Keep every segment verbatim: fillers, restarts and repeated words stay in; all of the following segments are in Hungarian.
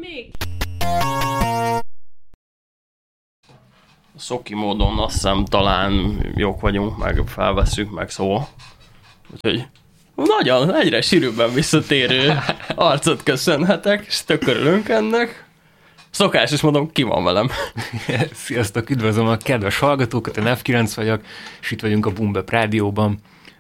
még? Szoki módon azt hiszem talán jók vagyunk, meg felvesszük, meg szó. Úgyhogy nagyon, egyre sűrűbben visszatérő arcot köszönhetek, és tök örülünk ennek. Szokásos módon ki van velem. Sziasztok, üdvözlöm a kedves hallgatókat, én ef kilenc vagyok, és itt vagyunk a Bumbep rádióban.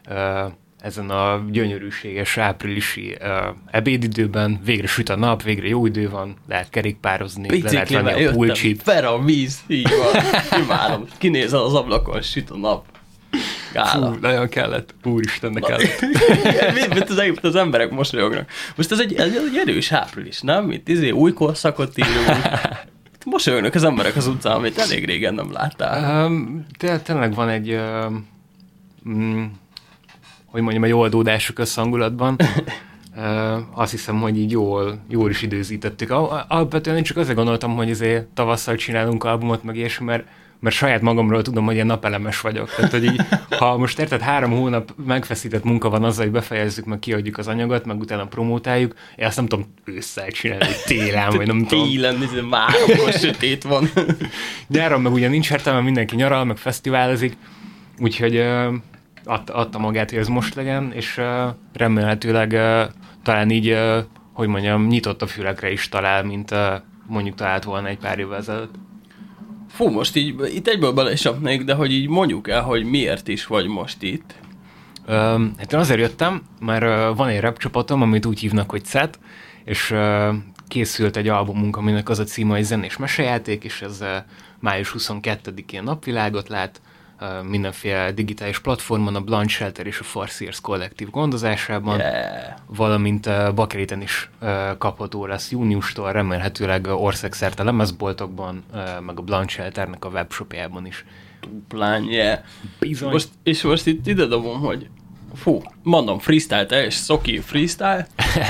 Ezen a gyönyörűséges áprilisi uh, ebédidőben végre süt a nap, végre jó idő van, lehet kerékpározni, le lehet venni a pulcsit. Fel a víz, így van, imádom. Kinézel az ablakon, süt a nap. Gála. Fú, nagyon kellett, úristennek kellett. Mint az, az emberek mosolyognak. Most ez egy, ez egy erős április, nem? Itt izé új korszakot írunk. Mosolyognak az emberek az utcán, amit elég régen nem láttál. Um, de tényleg van egy... Uh, mm, hogy mondjam, egy oldódásuk összhangulatban. uh, azt hiszem, hogy így jól, jól is időzítettük. Alapvetően én csak azért gondoltam, hogy azért tavasszal csinálunk albumot, meg ilyesmi, mert, mert saját magamról tudom, hogy ilyen napelemes vagyok. Tehát, hogy így, ha most érted, három hónap megfeszített munka van azzal, hogy befejezzük, meg kiadjuk az anyagot, meg utána promótáljuk, én azt nem tudom ősszel csinálni, télen, vagy nem tudom. Télen, már akkor sötét van. Nyáron meg ugye nincs értelme, mindenki nyaral, meg fesztiválozik, úgyhogy... Uh, Adta, adta magát, hogy ez most legyen, és uh, remélhetőleg uh, talán így, uh, hogy mondjam, nyitott a fülekre is talál, mint uh, mondjuk talált volna egy pár évvel ezelőtt. Fú, most így, itt egyből bele is csapnék, de hogy így mondjuk el, hogy miért is vagy most itt. Uh, hát én azért jöttem, mert uh, van egy rap csapatom, amit úgy hívnak, hogy cé é té, és uh, készült egy albumunk, aminek az a címe, hogy Zenés Mesejáték, és ez uh, május huszonkettedikén napvilágot lát, mindenféle digitális platformon, a Blunt Shelter és a Farseers kollektív gondozásában, yeah. valamint uh, Bakeliten is uh, kapható lesz júniustól, remélhetőleg országszerte lemezboltokban, uh, meg a Blunt Shelternek a webshopjában is. Duplán, yeah. Bizony. Most, és most itt ide dobom, hogy fú, mondom, freestyle, teljes szoki freestyle.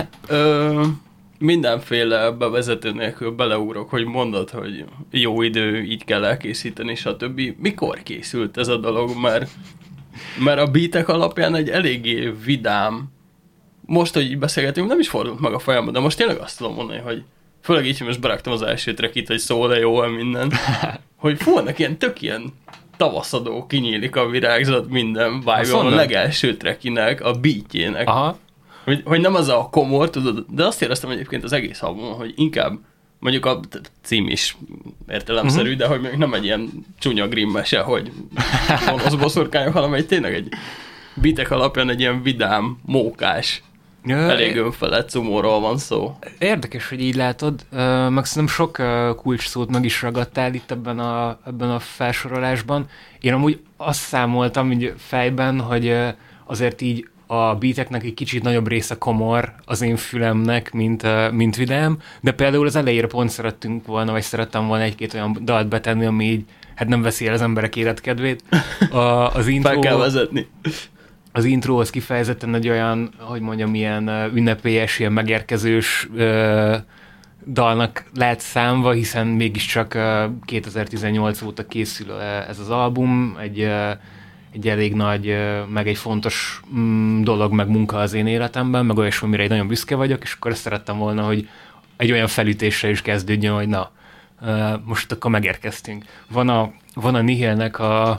Ö, mindenféle bevezető nélkül beleugrok, hogy mondod, hogy jó idő, így kell elkészíteni, stb. Mikor készült ez a dolog? Mert, mert a beatek alapján egy eléggé vidám, most, hogy így beszélgetünk, nem is fordult meg a fejembe, de most tényleg azt tudom mondani, hogy főleg így, hogy most beraktam az első trackit, hogy szól-e jó-e minden, hogy fú, ennek ilyen tök ilyen tavaszadó, kinyílik a virágzat, minden vibe a legelső trackinek, a beatjének. Aha. Hogy, hogy nem az a komor, tudod, de azt éreztem egyébként az egész albumon, hogy inkább, mondjuk a cím is értelemszerű, uh-huh. de hogy még nem egy ilyen csúnya grimm mese, hogy az boszorkányok, hanem egy tényleg egy beatek alapján egy ilyen vidám, mókás, ja, elég önfelett cumóról van szó. Érdekes, hogy így látod, meg szerintem sok kulcs szót meg is ragadtál itt ebben a, ebben a felsorolásban. Én amúgy azt számoltam így fejben, hogy azért így a beateknek egy kicsit nagyobb része komor az én fülemnek, mint, uh, mint vidám, de például az elejére pont szerettünk volna, vagy szerettem volna egy-két olyan dalt betenni, ami így, hát nem veszi el az emberek életkedvét. A, az intro, fel kell vezetni. Az intro az kifejezetten egy olyan, hogy mondjam, ilyen uh, ünnepélyes, ilyen megérkezős uh, dalnak lehet számva, hiszen mégiscsak uh, kétezer-tizennyolc óta készül uh, ez az album, egy uh, egy elég nagy, meg egy fontos mm, dolog, meg munka az én életemben, meg olyasmi, amire nagyon büszke vagyok, és akkor ezt szerettem volna, hogy egy olyan felütésre is kezdődjön, hogy na, most akkor megérkeztünk. Van a, van a Nihilnek a,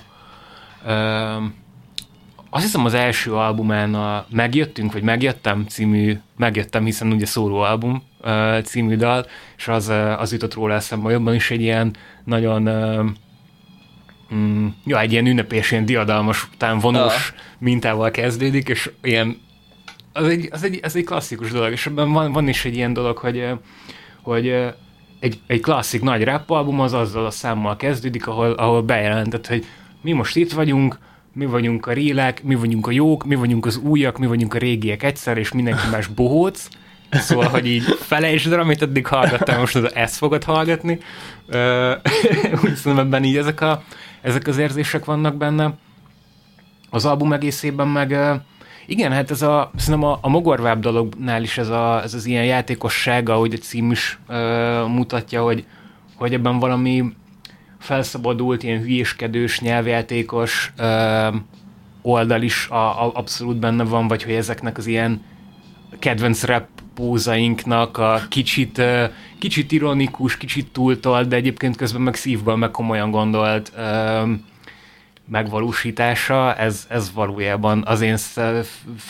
a azt hiszem az első albumán a Megjöttünk, vagy Megjöttem című, Megjöttem, hiszen ugye szólóalbum című dal, és az, az jutott róla eszembe, jobban is egy ilyen nagyon Mm, ja, egy ilyen ünnepés, ilyen diadalmas, tánvonós ah. mintával kezdődik, és ilyen, az egy, az egy, az egy klasszikus dolog, és ebben van, van is egy ilyen dolog, hogy, hogy egy, egy klasszik nagy rap album az azzal a számmal kezdődik, ahol, ahol bejelentett, hogy mi most itt vagyunk, mi vagyunk a rélek, mi vagyunk a jók, mi vagyunk az újak, mi vagyunk a régiek egyszer, és mindenki más bohóc. Szóval, hogy így felejtsd el, amit eddig hallgattál, most ezt fogod hallgatni. Úgy szerintem ebben így ezek, a, ezek az érzések vannak benne. Az album egészében meg igen, hát ez a, szerintem a, a mogorvább dolognál is ez, a, ez az ilyen játékosság, ahogy a cím is uh, mutatja, hogy, hogy ebben valami felszabadult, ilyen hülyéskedős, nyelvjátékos uh, oldal is a, a, abszolút benne van, vagy hogy ezeknek az ilyen kedvenc rap pózainknak a kicsit, kicsit ironikus, kicsit túltolt, de egyébként közben meg szívből, meg komolyan gondolt megvalósítása, ez, ez valójában az én